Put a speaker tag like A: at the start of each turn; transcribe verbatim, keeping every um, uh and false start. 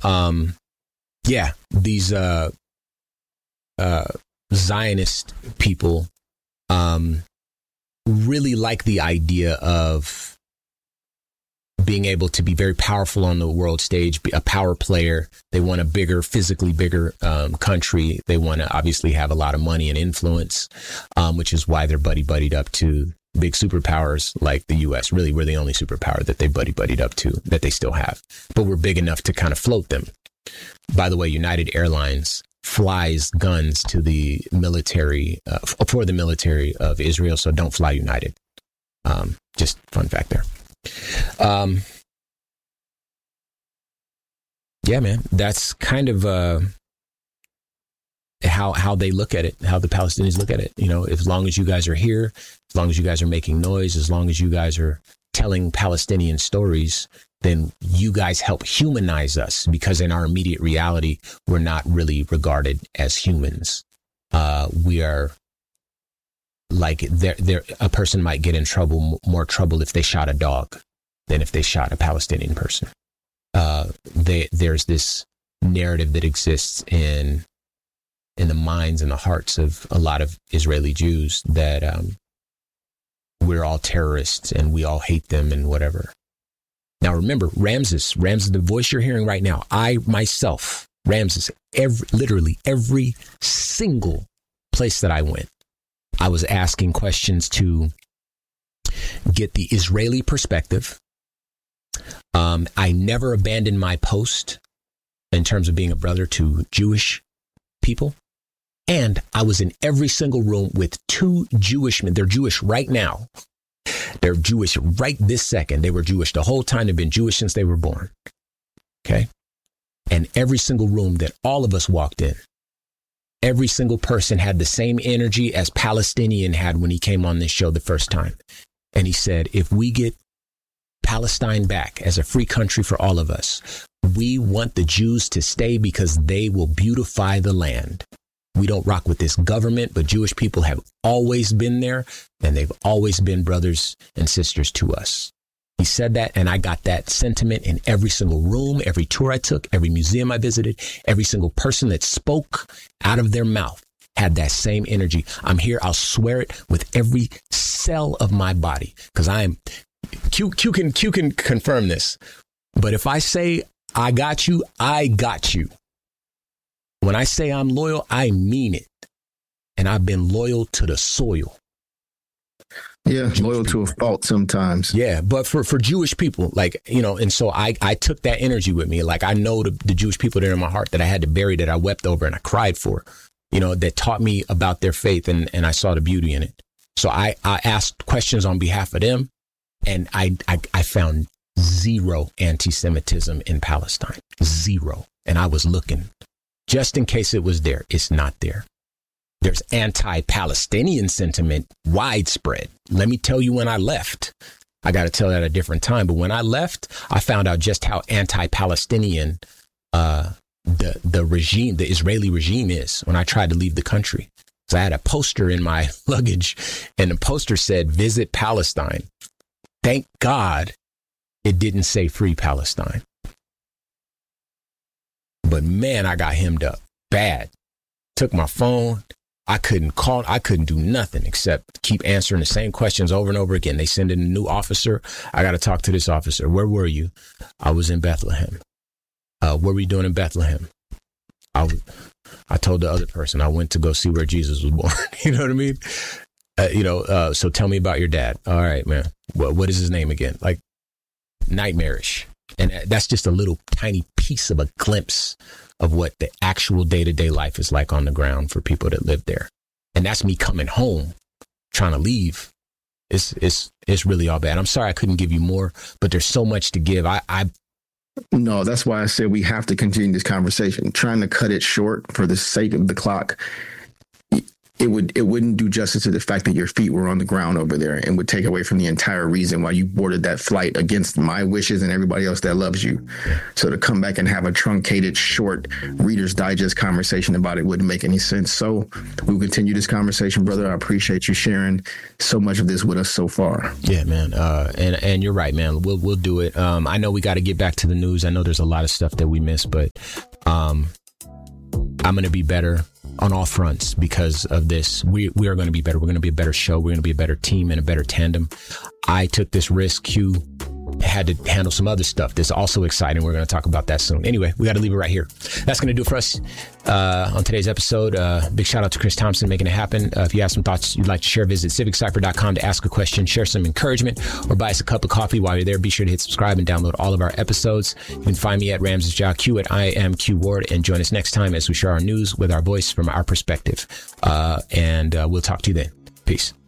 A: um, yeah, these uh, uh, Zionist people um, really like the idea of being able to be very powerful on the world stage, be a power player. They want a bigger, physically bigger um, country. They want to obviously have a lot of money and influence, um, which is why they're buddy-buddied up to big superpowers like the U S. Really, we're the only superpower that they buddy-buddied up to, that they still have. But we're big enough to kind of float them. By the way, United Airlines flies guns to the military, uh, for the military of Israel, so don't fly United. Um, just fun fact there. Um, yeah, man, that's kind of uh, how how they look at it, how the Palestinians look at it. You know, as long as you guys are here, as long as you guys are making noise, as long as you guys are telling Palestinian stories, then you guys help humanize us, because in our immediate reality, we're not really regarded as humans. Uh, we are like there, there. A person might get in trouble, more trouble if they shot a dog than if they shot a Palestinian person. Uh, they, there's this narrative that exists in in the minds and the hearts of a lot of Israeli Jews that um, we're all terrorists and we all hate them and whatever. Now, remember, Ramses, Ramses, the voice you're hearing right now, I myself, Ramses, every, literally every single place that I went, I was asking questions to get the Israeli perspective. Um, I never abandoned my post in terms of being a brother to Jewish people. And I was in every single room with two Jewish men. They're Jewish right now. They're Jewish right this second. They were Jewish the whole time. They've been Jewish since they were born. Okay. And every single room that all of us walked in, every single person had the same energy as Palestinian had when he came on this show the first time. And he said, if we get Palestine back as a free country for all of us, we want the Jews to stay because they will beautify the land. We don't rock with this government, but Jewish people have always been there, and they've always been brothers and sisters to us. He said that, and I got that sentiment in every single room, every tour I took, every museum I visited, every single person that spoke out of their mouth had that same energy. I'm here, I'll swear it with every cell of my body, because I am, Q, Q can, Q can confirm this, but if I say I got you, I got you. When I say I'm loyal, I mean it. And I've been loyal to the soil.
B: Yeah, Jewish loyal people. To a fault sometimes.
A: Yeah, but for, for Jewish people, like, you know, and so I, I took that energy with me. Like, I know the, the Jewish people that are in my heart that I had to bury, that I wept over and I cried for, you know, that taught me about their faith, and, and I saw the beauty in it. So I, I asked questions on behalf of them, and I, I, I found zero anti-Semitism in Palestine. Zero. And I was looking. Just in case it was there, it's not there. There's anti-Palestinian sentiment widespread. Let me tell you, when I left, I got to tell that at a different time. But when I left, I found out just how anti-Palestinian uh, the the regime, the Israeli regime is when I tried to leave the country. So I had a poster in my luggage, and the poster said, "Visit Palestine." Thank God it didn't say "Free Palestine." But man, I got hemmed up bad. Took my phone. I couldn't call. I couldn't do nothing except keep answering the same questions over and over again. They send in a new officer. I got to talk to this officer. Where were you? I was in Bethlehem. Uh, what were you doing in Bethlehem? I, w- I told the other person I went to go see where Jesus was born. You know what I mean? Uh, you know, uh, so tell me about your dad. All right, man. What, what is his name again? Like, nightmarish. And that's just a little tiny piece of a glimpse of what the actual day-to-day life is like on the ground for people that live there. And that's me coming home, trying to leave. It's it's it's really all bad. I'm sorry I couldn't give you more, but there's so much to give. I, I
B: No, that's why I said we have to continue this conversation. Trying to cut it short for the sake of the clock. It it would it wouldn't do justice to the fact that your feet were on the ground over there, and would take away from the entire reason why you boarded that flight against my wishes and everybody else that loves you. So to come back and have a truncated, short Reader's Digest conversation about it wouldn't make any sense. So we'll continue this conversation, brother. I appreciate you sharing so much of this with us so far.
A: Yeah, man. Uh, and and you're right, man. We'll we'll do it. Um, I know we got to get back to the news. I know there's a lot of stuff that we missed, but um, I'm going to be better on all fronts because of this. We we are going to be better. We're going to be a better show. We're going to be a better team and a better tandem. I took this risk. Q had to handle some other stuff that's also exciting. We're going to talk about that soon. Anyway, we got to leave it right here. That's going to do it for us uh, on today's episode. Uh, big shout out to Chris Thompson making it happen. Uh, if you have some thoughts you'd like to share, visit civic cypher dot com to ask a question, share some encouragement, or buy us a cup of coffee while you're there. Be sure to hit subscribe and download all of our episodes. You can find me at Ramses Ja, Q at I am Q Ward, and join us next time as we share our news with our voice from our perspective. Uh, and uh, we'll talk to you then. Peace.